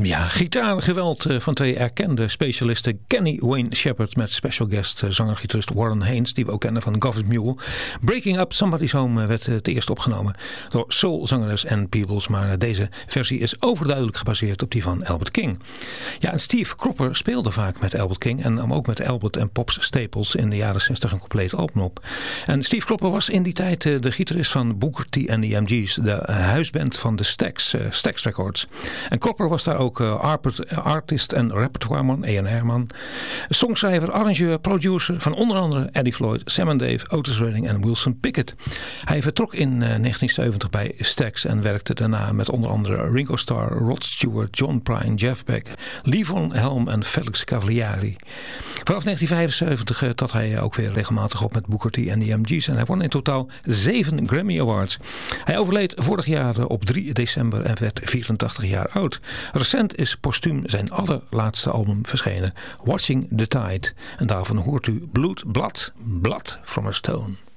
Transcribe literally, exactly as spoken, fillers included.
Ja, gitaargeweld van twee erkende specialisten. Kenny Wayne Shepherd met special guest zanger-gitarist Warren Haynes, die we ook kennen van Government Mule. Breaking Up Somebody's Home werd het eerst opgenomen door soulzangeres Ann Peebles, maar deze versie is overduidelijk gebaseerd op die van Albert King. Ja, en Steve Cropper speelde vaak met Albert King en nam ook met Albert en Pops Staples in de jaren zestig een compleet album op. En Steve Cropper was in die tijd de gitarist van Booker T en de M G's, de huisband van de Stax, uh, Stax Records. En Cropper was daar ook uh, artist en repertoireman, A en R-man, songschrijver, arrangeur, producer van onder andere Eddie Floyd, Sam and Dave, Otis Redding en Wilson Pickett. Hij vertrok in uh, negentien zeventig bij Stax en werkte daarna met onder andere Ringo Starr, Rod Stewart, John Prine, Jeff Beck, Levon Helm en Felix Cavalieri. Vanaf negentien vijfenzeventig uh, trad hij ook weer regelmatig op met Booker T en de M G's en hij won in totaal zeven Grammy Awards. Hij overleed vorig jaar op drie december en werd vierentachtig jaar oud. Recent is postuum zijn allerlaatste album verschenen, Watching the Tide. En daarvan hoort u Blood, Blood, Blood from a Stone.